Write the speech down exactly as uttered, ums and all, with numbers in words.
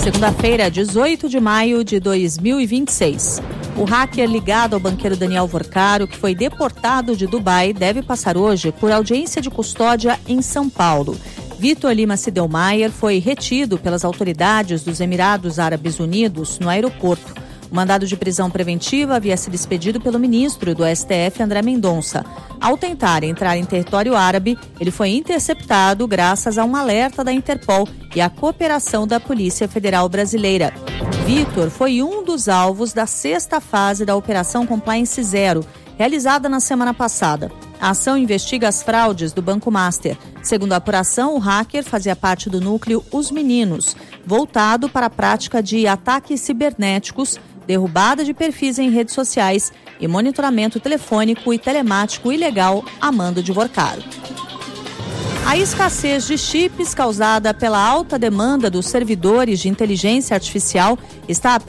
Segunda-feira, dezoito de maio de dois mil e vinte e seis. O hacker ligado ao banqueiro Daniel Vorcaro, que foi deportado de Dubai, deve passar hoje por audiência de custódia em São Paulo. Vitor Lima Sidelmaier foi retido pelas autoridades dos Emirados Árabes Unidos no aeroporto. O mandado de prisão preventiva havia sido expedido pelo ministro do S T F, André Mendonça. Ao tentar entrar em território árabe, ele foi interceptado graças a um alerta da Interpol e à cooperação da Polícia Federal Brasileira. Vitor foi um dos alvos da sexta fase da Operação Compliance Zero, realizada na semana passada. A ação investiga as fraudes do Banco Master. Segundo a apuração, o hacker fazia parte do núcleo Os Meninos, voltado para a prática de ataques cibernéticos, derrubada de perfis em redes sociais e monitoramento telefônico e telemático ilegal a mando de Vorcaro. A escassez de chips causada pela alta demanda dos servidores de inteligência artificial está